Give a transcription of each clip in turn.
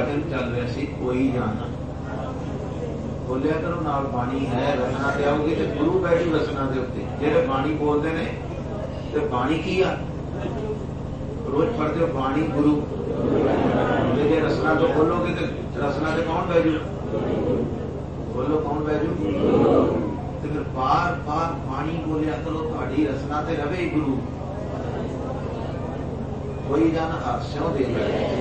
दिन चल रहा सी कोई जाना बोलिया करो नाल बाणी है रसना ते आऊगी ते गुरु बैठू रसना दे उत्ते जेड़े बाणी बोलते ने ते बाणी की आ रोज पढ़ते हो बाणी गुरु जे रसना तो बोलोगे तो रसना से कौन बैजू बोलो कौन बैजू तो फिर बार बार बाणी बोलिया करो ताड़ी रसना ते रवे गुरु कोई जान हास्यों दे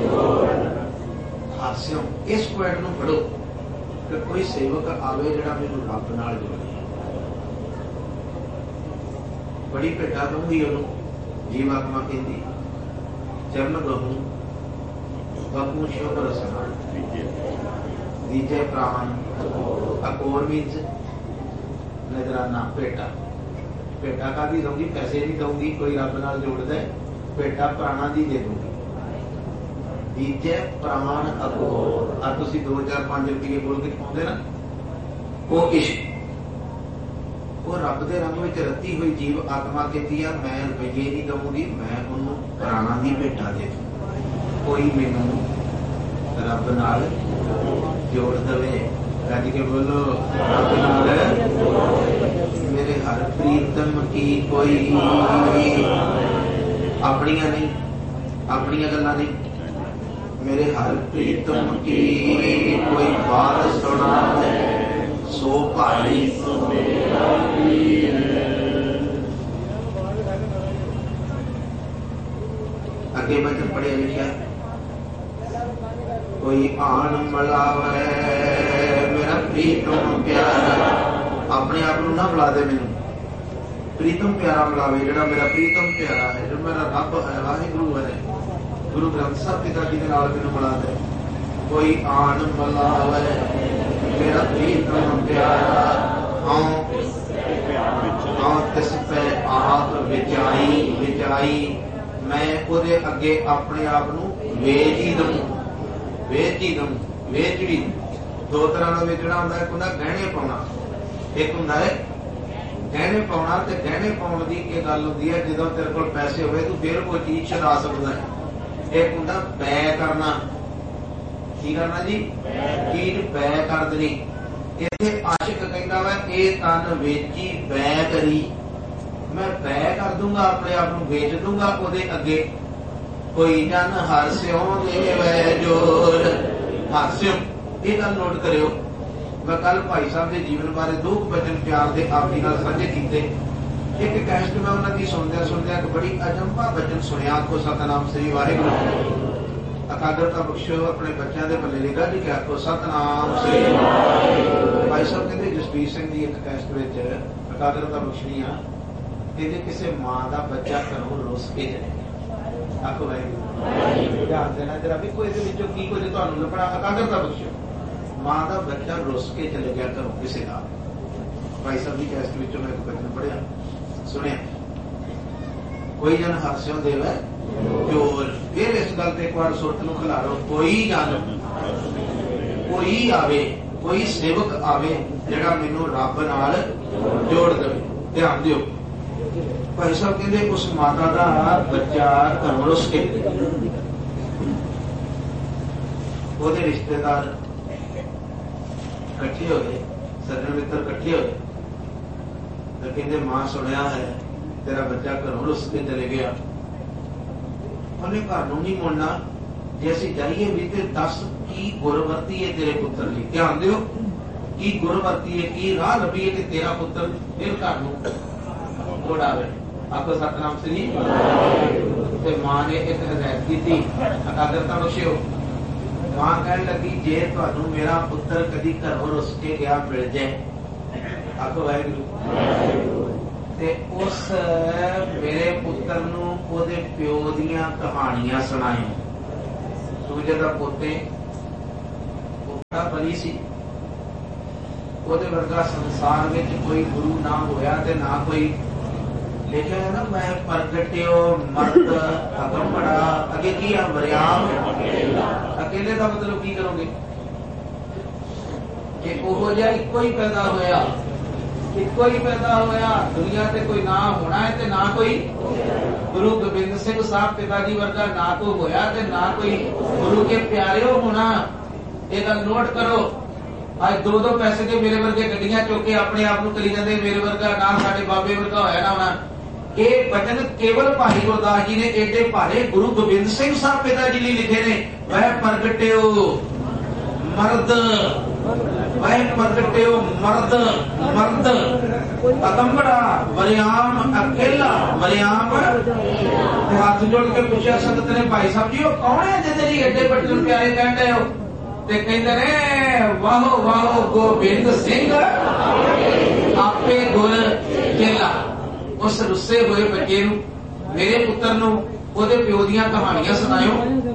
हास्यों इस पॉइंट नूं पढ़ो कि कोई सेवक आवे जिहड़ा मैनूं रब नाल जोड़े बड़ी भेटा दूंगी उन्होंने जीवात्मा कहती चरण गहूं बकू शुभ रसना दीजे प्राण अकोर मीन्स नजराना भेटा भेटा का भी दूंगी पैसे नहीं दूंगी कोई रब नाल जोड़ दे भेटा प्राणा दी दे दूंगी दीजे प्राण अकोर आ तुसी 2-4-5 रुपये बोल के पाउंदे ना वो इश्क वो रब दे रंग विच रत्ती हुई जीव आत्मा कहती है मैं रुपये नहीं दूंगी मैं उन्होंने प्राणा दी भेटा दे दूं कोई मैनू रब नाल जोड़ दवे कह के बोलो रब नाल मेरे हर प्रीतम की कोई अपनियां नहीं अपनियां गल्लां नहीं मेरे हर प्रीतम की कोई बात सुना सो भाई अगे वचन पढ़िया लिखा कोई आन मिलावे मेरा प्रीतम प्यारा अपने आप को ना बुला दे मैनू प्रीतम प्यारा मिलावे जो मेरा प्रीतम प्यारा है जो मेरा रब है वाहिगुरु है गुरु ग्रंथ साहब पिता जी के नाल मैनू बुला दे कोई आन मिलावे मेरा प्रीतम प्यारा हाँ तिस पे आप विचाई विचाई मैं उहदे अगे अपने आप नूं वेच ही दूं वेच भी दो तरह का वेचना होंदा है। एक होंदा गहने पाउणा एक होंदा है गहने पाउणा ते गहने पाउण दी इह गल हुंदी है जदों तेरे कोल पैसे होवे तूं फिर कोई चीज छड़ा सकदा है। एक होंदा बै करना की करना जी चीज बै कर देनी इत्थे आशिक कहंदा वा इह तन वेची बै करी मैं बै कर दूंगा अपने आप को बेच दूंगा ओदे अगे कोई जन हास्यों देवे जोर हास्यों ये गल नोट करियो मैं कल भाई साहब के जीवन बारे 2 वचन प्यार के आप जी नाल साझे कीते एक कैस्ट मैं उन्होंने सुनदे एक बड़ी अजंपा वचन सुनिया को सतनाम श्री वाहिगुरू अकाग्रता बख्शो अपने बच्चों के पल्ले लिखा जी क्या को सतनाम श्री भाई साहब कहते जसबीर सिंह की एक कैस्ट में अकाग्रता बख्शनी आ कहते किसी मां का बच्चा घरों रुस के चले गया आखो वाहिगुरू ध्यान देना जरा भी कोई की कुछ तुहानू लभना अकाग्रता बख्शो मां का बच्चा रुस के चले गया घरों किसी का भाई साहब की कैस्ट में मैं एक वचन पढ़िया सुनिया कोई जन हास्यों देवे जोर फिर इस गल ते एक बार सुरत नूं खिलारो कोई जन कोई आवे कोई सेवक आवे जिहड़ा मैनू रब नाल जोड़ देवे ध्यान दिओ भाई साहब कहते उस माता का बच्चा घरों रुस के ओदे रिश्तेदार इकट्ठे हो गए सज्जन मित्र इकट्ठे हो गए तो कहते मां सुनिया है तेरा बच्चा घरों रुस के चले गया उन्हें घर नूं नहीं मुड़ना जे असीं जाइए भी ते दस की गुर वरती है तेरे पुत्र लई ध्यान दिओ की गुर वरती है की राह लभीए कि तेरा पुत्र फिर घर नूं मुड़ आवे आपको सतनाम श्री ते मां ने एक हदायत की थी अकाग्रता बख्शियो मां कहने लगी जे तुहानू मेरा पुत्र कदी घरों रुस के गया मिल जाए आपको वाहिगुरू ते उस मेरे पुत्र नू ओदे प्यो दियां कहानियां सुनाए सूजे दा पोते बड़ा बली सी ओदे वर्गा संसार में कोई गुरु ना होया ते ना कोई लिखा है ना मैं प्रगट्यो मर्द अगमड़ा अगे की है वरियाम अकेले का मतलब की करोगे कि ओहो जिहा इक्को ही पैदा होया दुनिया से कोई ना होना है ते ना कोई गुरु गोबिंद सिंह साहब पिता जी वर्गा ना तो होया ते ना कोई गुरु के प्यारे होना ये गल नोट करो। आज 2-2 पैसे के मेरे वर्गे गड्डियां चुक के अपने आप को करी जाते मेरे वर्गा ना साडे बाबे वर्गा होया ना होना। ये वचन केवल भाई गुरदास जी ने एडे भारे गुरु गोबिंद सिंह साहब पिता जी ने लिखे ने। वह प्रगट्यो मर्द, वह प्रगट्यो मर्द, मर्द अगंबड़ा वरियाम अकेला, वरियाम। हाथ जोड़ के पूछा संगत ने, भाई साहब जी वो कौन है जिंदे जी एडे बटन प्यारे कह रहे हो? ते कहते ने वाहो वाहो गोबिंद सिंह आपे गुर केला। उस रुस्से हुए बच्चे नूं, मेरे पुत्र नूं ओदे प्यो दीयां कहानियां सुनायो।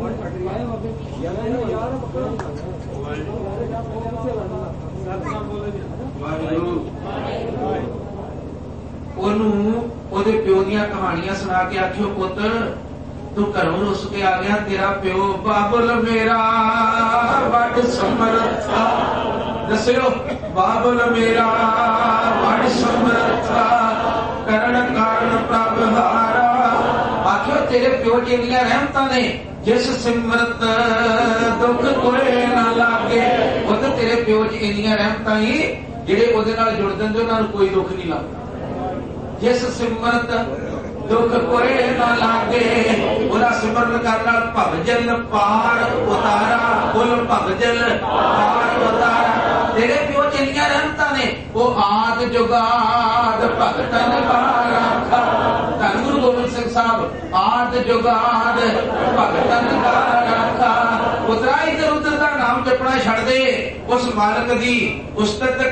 ओनू ओदे प्यो दीयां कहानियां सुना के आखियो पुत्र तू घरों रुस के आ गया, तेरा प्यो बाबुल मेरा वड समर्था। दस्यो बाबुल मेरा वड समर्था करण कारण प्रभ हारा। आखियो तेरे प्यो जिन्नियां रहमतां ने जिस सिमरत दुख कोई ना लागे। उधर तेरे प्यो च इन्नियां रहमतां ही जिहड़े ओदे नाल जुड़ जांदे उन्हां नूं कोई दुख नहीं लगदा। जिस सिमरत दुख कोई ना लागे। ओदा सिमरन करन नाल भवजल पार उतारा। बोल भवजल पार उतारा। तेरे प्यो च इन्नियां रहमतां ने वो आद जुगाद भगतन का राखा। धन गुरु गोबिंद सिंह साहब आद जुगाद भगतन का राखा। उतरा इधर उधर का नाम जपना छड़ दे। उस मालक दी उस्तत